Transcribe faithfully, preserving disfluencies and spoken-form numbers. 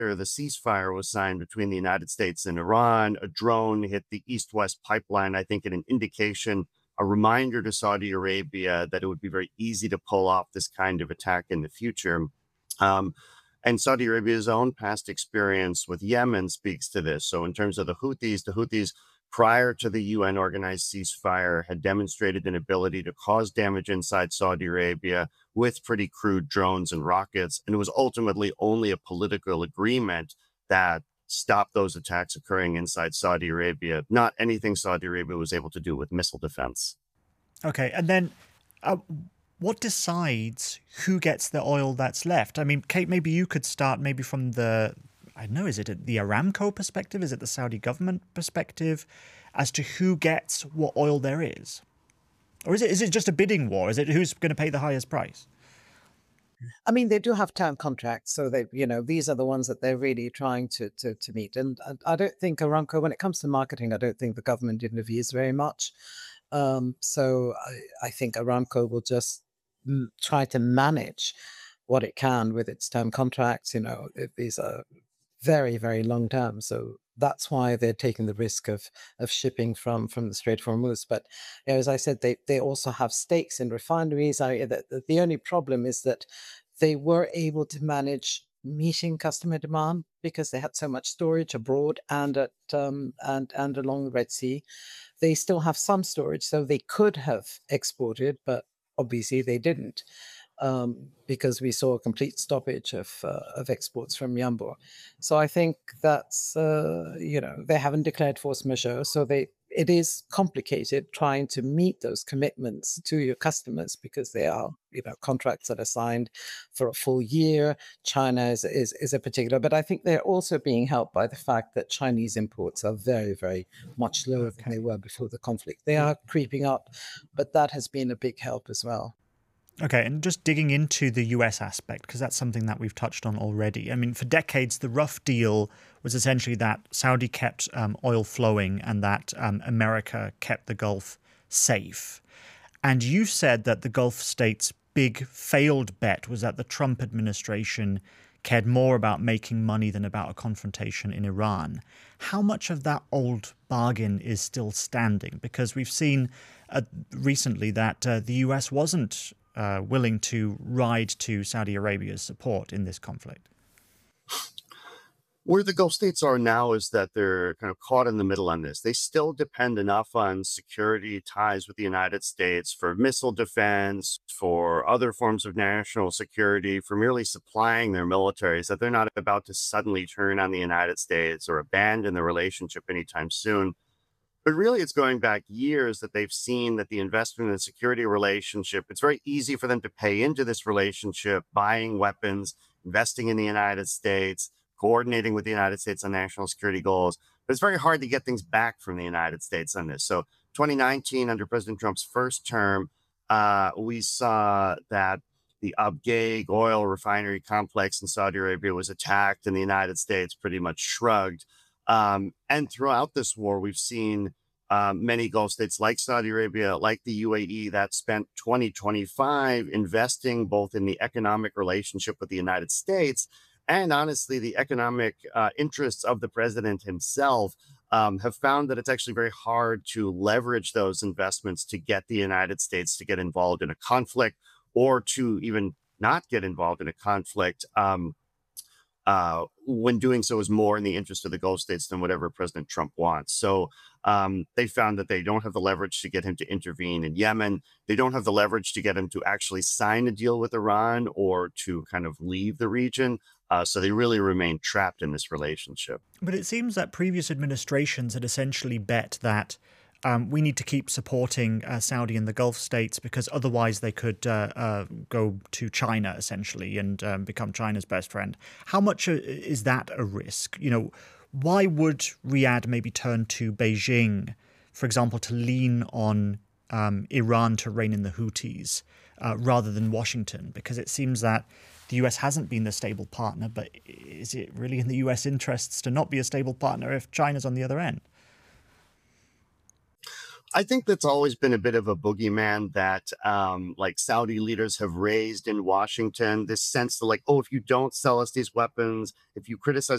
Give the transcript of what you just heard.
after the ceasefire was signed between the United States and Iran, a drone hit the east-west pipeline, I think, in an indication, a reminder to Saudi Arabia that it would be very easy to pull off this kind of attack in the future. Um, and Saudi Arabia's own past experience with Yemen speaks to this. So in terms of the Houthis, the Houthis, prior to the U N organized ceasefire, had demonstrated an ability to cause damage inside Saudi Arabia with pretty crude drones and rockets. And it was ultimately only a political agreement that stopped those attacks occurring inside Saudi Arabia, not anything Saudi Arabia was able to do with missile defense. Okay. And then uh, what decides who gets the oil that's left? I mean, Kate, maybe you could start maybe from the, I don't know, is it the Aramco perspective? Is it the Saudi government perspective as to who gets what oil there is? Or is it is it just a bidding war? Is it who's going to pay the highest price? I mean, they do have term contracts, so they, you know, these are the ones that they're really trying to to, to meet. And I, I don't think Aramco, when it comes to marketing, I don't think the government intervenes very much. Um, so I, I think Aramco will just m- try to manage what it can with its term contracts. You know, it, these are very, very long term. So that's why they're taking the risk of of shipping from from the Strait of Hormuz. But you know, as I said, they they also have stakes in refineries. I, the, the the only problem is that they were able to manage meeting customer demand because they had so much storage abroad and at um, and and along the Red Sea. They still have some storage, so they could have exported, but obviously they didn't, um, because we saw a complete stoppage of uh, of exports from Yanbu. So I think that's uh, you know they haven't declared force majeure, so they it is complicated trying to meet those commitments to your customers because they are you know contracts that are signed for a full year. China is is, is a particular, but I think they're also being helped by the fact that Chinese imports are very very much lower than Okay. they were before the conflict. They are creeping up, but that has been a big help as well. Okay, and just digging into the U S aspect, because that's something that we've touched on already. I mean, for decades, the rough deal was essentially that Saudi kept um, oil flowing and that um, America kept the Gulf safe. And you said that the Gulf states' big failed bet was that the Trump administration cared more about making money than about a confrontation in Iran. How much of that old bargain is still standing? Because we've seen uh, recently that uh, the U S wasn't uh, willing to ride to Saudi Arabia's support in this conflict. Where the Gulf states are now is that they're kind of caught in the middle on this. They still depend enough on security ties with the United States for missile defense, for other forms of national security, for merely supplying their militaries, that they're not about to suddenly turn on the United States or abandon the relationship anytime soon. But really, it's going back years that they've seen that the investment in the security relationship, it's very easy for them to pay into this relationship, buying weapons, investing in the United States, coordinating with the United States on national security goals. But it's very hard to get things back from the United States on this. So twenty nineteen, under President Trump's first term, uh, we saw that the Abqaiq oil refinery complex in Saudi Arabia was attacked and the United States pretty much shrugged. Um, and throughout this war, we've seen um, many Gulf states like Saudi Arabia, like the U A E, that spent twenty twenty-five investing both in the economic relationship with the United States and honestly, the economic uh, interests of the president himself, um, have found that it's actually very hard to leverage those investments to get the United States to get involved in a conflict or to even not get involved in a conflict. Um, uh, when doing so is more in the interest of the Gulf states than whatever President Trump wants. So um, they found that they don't have the leverage to get him to intervene in Yemen. They don't have the leverage to get him to actually sign a deal with Iran or to kind of leave the region. Uh, so they really remain trapped in this relationship. But it seems that previous administrations had essentially bet that Um, we need to keep supporting uh, Saudi and the Gulf states because otherwise they could uh, uh, go to China essentially and um, become China's best friend. How much uh, is that a risk? You know, why would Riyadh maybe turn to Beijing, for example, to lean on um, Iran to rein in the Houthis uh, rather than Washington? Because it seems that the U S hasn't been the stable partner, but is it really in the U S interests to not be a stable partner if China's on the other end? I think that's always been a bit of a boogeyman that um, like Saudi leaders have raised in Washington, this sense that like, oh, if you don't sell us these weapons, if you criticize